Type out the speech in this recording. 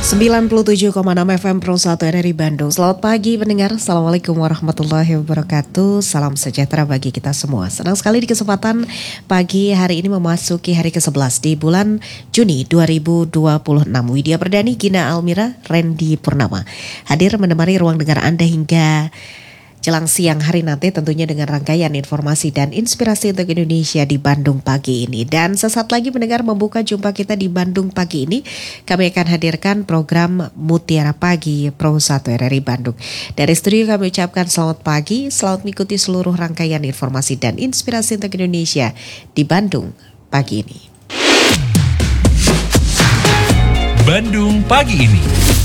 97,6 FM Pro 1 RRI Bandung. Selamat pagi pendengar. Assalamualaikum warahmatullahi wabarakatuh. Salam sejahtera bagi kita semua. Senang sekali di kesempatan pagi hari ini memasuki hari ke-11 di bulan Juni 2026. Widya Perdani, Gina Almira, Randy Purnama hadir menemani ruang dengar Anda hingga jelang siang hari nanti, tentunya dengan rangkaian informasi dan inspirasi untuk Indonesia di Bandung pagi ini. Dan sesaat lagi mendengar membuka jumpa kita di Bandung pagi ini, kami akan hadirkan program Mutiara Pagi Pro 1 RRI Bandung. Dari studio kami ucapkan selamat pagi, selamat mengikuti seluruh rangkaian informasi dan inspirasi untuk Indonesia di Bandung pagi ini. Bandung pagi ini.